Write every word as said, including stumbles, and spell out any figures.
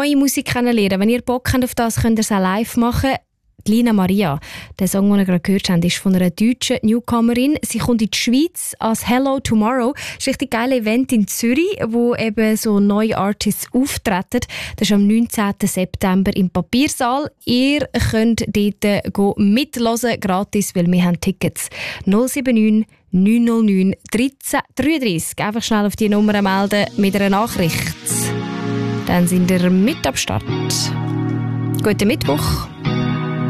neue Musik kennenlernen. Wenn ihr Bock habt auf das, könnt ihr es auch live machen. Die Lina Maria, der Song, den ihr gerade gehört habt, ist von einer deutschen Newcomerin. Sie kommt in die Schweiz als Hello Tomorrow. Das ist ein richtig geiles Event in Zürich, wo eben so neue Artists auftreten. Das ist am neunzehnten September im Papiersaal. Ihr könnt dort mithören, gratis, weil wir haben Tickets. null sieben neun neun null neun dreizehn dreiunddreißig. Einfach schnell auf die Nummer melden mit einer Nachricht. Dann sind wir mit am Start. Guten Mittwoch.